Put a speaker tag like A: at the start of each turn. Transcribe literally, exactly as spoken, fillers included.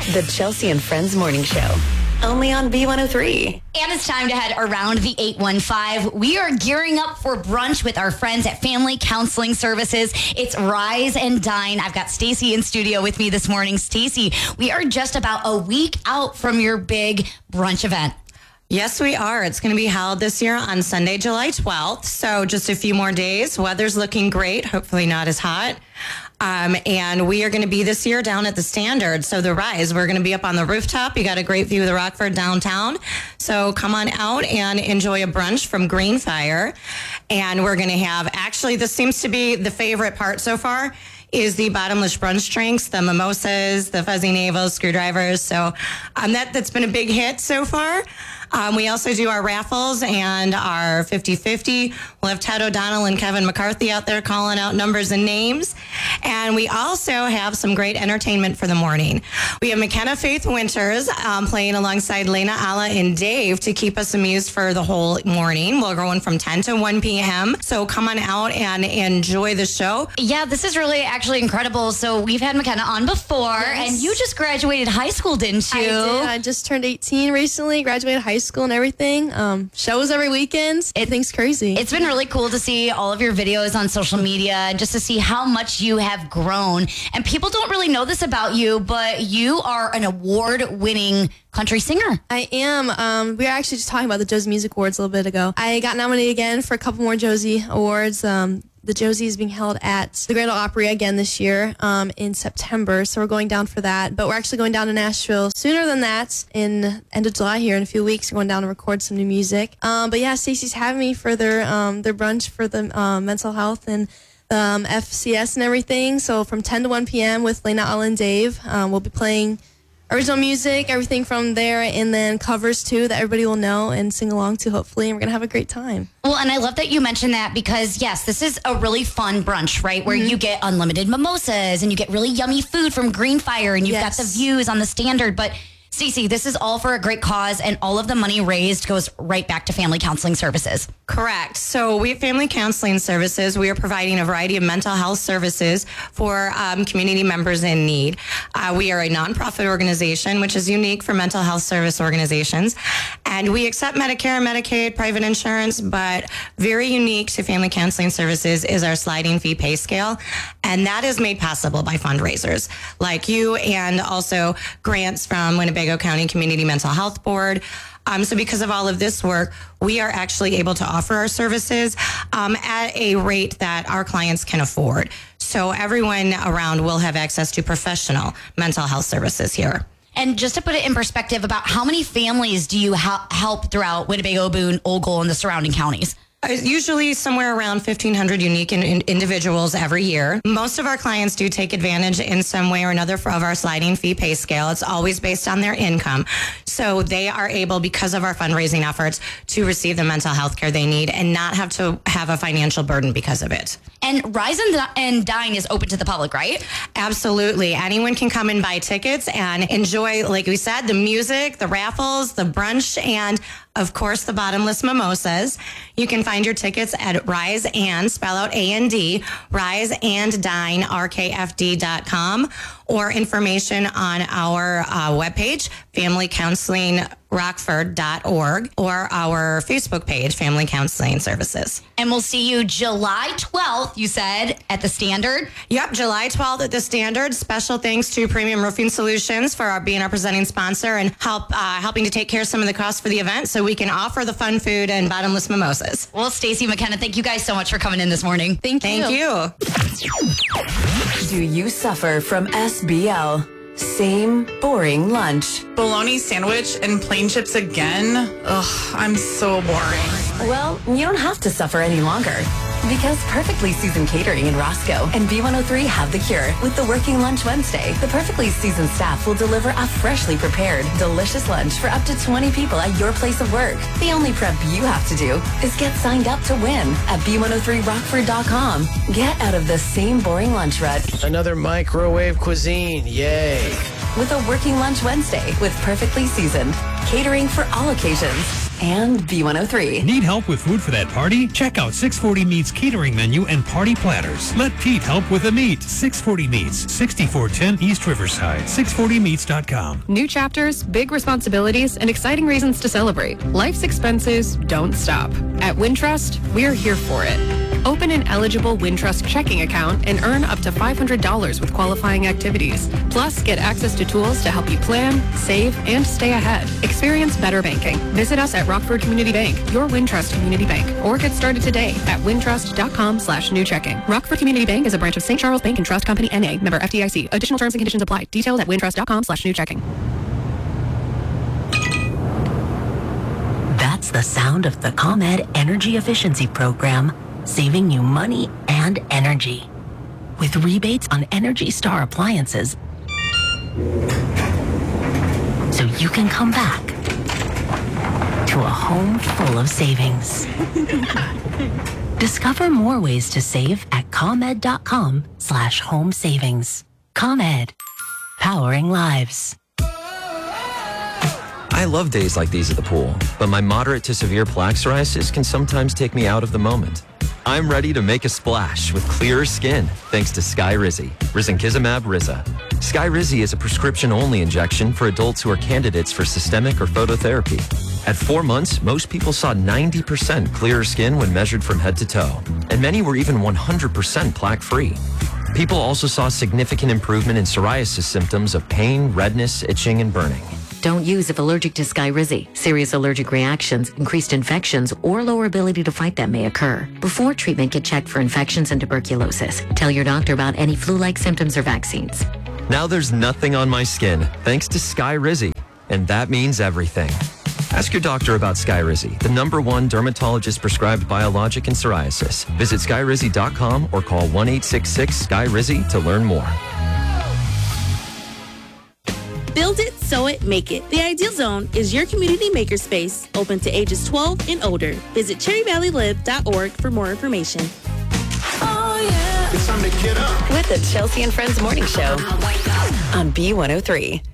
A: The Chelsea and Friends Morning Show. Only on B one oh three.
B: And it's time to head around the eight one five. We are gearing up for brunch with our friends at Family Counseling Services. It's Rise and Dine. I've got Stacy in studio with me this morning. Stacy, we are just about a week out from your big brunch event.
C: Yes, we are. It's going to be held this year on Sunday, July twelfth. So just a few more days. Weather's looking great. Hopefully not as hot. Um, and we are going to be this year down at the Standard. So the Rise, we're going to be up on the rooftop. You got a great view of the Rockford downtown. So come on out and enjoy a brunch from Greenfire. And we're going to have, actually, this seems to be the favorite part so far, is the bottomless brunch drinks, the mimosas, the fuzzy navels, screwdrivers. So um, that, that's been a big hit so far. Um, we also do our raffles and our fifty fifty. We'll have Ted O'Donnell and Kevin McCarthy out there calling out numbers and names. And we also have some great entertainment for the morning. We have McKenna Faith Winters um, playing alongside Lena, Alla, and Dave to keep us amused for the whole morning. We're going from ten to one p.m. So come on out and enjoy the show.
B: Yeah, this is really actually incredible. So we've had McKenna on before, yes. And you just graduated high school, didn't you?
D: I did. I just turned eighteen recently, graduated high school. School and everything. Um, shows every weekend. Everything's crazy.
B: It's been really cool to see all of your videos on social media and just to see how much you have grown. And people don't really know this about you, but you are an award-winning country singer.
D: I am. Um, we were actually just talking about the Josie Music Awards a little bit ago. I got nominated again for a couple more Josie Awards. Um, The Josie is being held at the Grand Ole Opry again this year um, in September, so we're going down for that. But we're actually going down to Nashville sooner than that in end of July here in a few weeks. We're going down to record some new music. Um, but yeah, Stacey's having me for their um, their brunch for the um, mental health and um, F C S and everything. So from ten to one p.m. with Lena, Alla, and Dave, um, we'll be playing original music, everything from there, and then covers too that everybody will know and sing along to, hopefully, and we're gonna have a great time.
B: Well, and I love that you mentioned that because, yes, this is a really fun brunch, right? Where mm-hmm. you get unlimited mimosas and you get really yummy food from Greenfire and you've yes. got the views on the Standard. But Stacey, this is all for a great cause, and all of the money raised goes right back to Family Counseling Services.
C: Correct. So we at Family Counseling Services, we are providing a variety of mental health services for um, community members in need. Uh, we are a nonprofit organization, which is unique for mental health service organizations. And we accept Medicare, Medicaid, private insurance, but very unique to Family Counseling Services is our sliding fee pay scale. And that is made possible by fundraisers like you and also grants from Winnebago County Community Mental Health Board. Um, so because of all of this work, we are actually able to offer our services um, at a rate that our clients can afford. So everyone around will have access to professional mental health services here.
B: And just to put it in perspective, about how many families do you ha- help throughout Winnebago, Boone, Ogle, and the surrounding counties?
C: Usually somewhere around fifteen hundred unique in, in individuals every year. Most of our clients do take advantage in some way or another of our sliding fee pay scale. It's always based on their income. So they are able, because of our fundraising efforts, to receive the mental health care they need and not have to have a financial burden because of it.
B: And Rise and Dine is open to the public, right?
C: Absolutely. Anyone can come and buy tickets and enjoy, like we said, the music, the raffles, the brunch, and of course, the bottomless mimosas. You can find your tickets at Rise and, spell out A N D, Rise and Dine, R K F D dot com, or information on our uh, webpage, family counseling rockford dot org, or our Facebook page, Family Counseling Services.
B: And we'll see you July twelfth, you said, at the Standard?
C: Yep, July twelfth at the Standard. Special thanks to Premium Roofing Solutions for our, being our presenting sponsor and help uh, helping to take care of some of the costs for the event so we can offer the fun food and bottomless mimosas.
B: Well, Stacey, McKenna, thank you guys so much for coming in this morning.
D: Thank you.
C: Thank you.
A: Do you suffer from S B L? Same boring lunch.
E: Bologna sandwich and plain chips again? Ugh, I'm so boring.
A: Well, you don't have to suffer any longer. Because Perfectly Seasoned Catering in Roscoe and B one oh three have the cure. With the Working Lunch Wednesday, the Perfectly Seasoned staff will deliver a freshly prepared, delicious lunch for up to twenty people at your place of work. The only prep you have to do is get signed up to win at B one oh three rockford dot com. Get out of the same boring lunch rut.
F: Another microwave cuisine, yay.
A: With a Working Lunch Wednesday with Perfectly Seasoned. Catering for all occasions. and B one oh three.
G: Need help with food for that party? Check out six forty Meats catering menu and party platters. Let Pete help with the meat. six forty Meats, sixty-four ten East Riverside, six forty meats dot com.
H: New chapters, big responsibilities, and exciting reasons to celebrate. Life's expenses don't stop. At Wintrust, we're here for it. Open an eligible Wintrust checking account and earn up to five hundred dollars with qualifying activities. Plus, get access to tools to help you plan, save, and stay ahead. Experience better banking. Visit us at Rockford Community Bank, your Wintrust Community Bank, or get started today at wintrust.com slash new checking. Rockford Community Bank is a branch of Saint Charles Bank and Trust Company, N A, member F D I C. Additional terms and conditions apply. Details at wintrust.com slash new checking.
I: That's the sound of the ComEd Energy Efficiency Program, saving you money and energy. With rebates on Energy Star appliances, so you can come back to a home full of savings. Discover more ways to save at ComEd.com slash home savings. ComEd, powering lives.
J: I love days like these at the pool, but my moderate to severe plaque psoriasis can sometimes take me out of the moment. I'm ready to make a splash with clearer skin thanks to Skyrizi, Risankizumab Riza. Skyrizi is a prescription-only injection for adults who are candidates for systemic or phototherapy. At four months, most people saw ninety percent clearer skin when measured from head to toe, and many were even one hundred percent plaque-free. People also saw significant improvement in psoriasis symptoms of pain, redness, itching, and burning.
K: Don't use if allergic to Skyrizi. Serious allergic reactions, increased infections, or lower ability to fight them may occur. Before treatment, get checked for infections and tuberculosis. Tell your doctor about any flu-like symptoms or vaccines.
J: Now there's nothing on my skin thanks to Skyrizi, and that means everything. Ask your doctor about Skyrizi, the number one dermatologist-prescribed biologic in psoriasis. Visit skyrizi dot com or call one eight six six Sky Rizi to learn more.
L: Build it, sew it, make it. The Ideal Zone is your community makerspace open to ages twelve and older. Visit cherry valley lib dot org for more information.
A: Oh, yeah.
M: It's time to get up.
A: With the Chelsea and Friends Morning Show on B one oh three.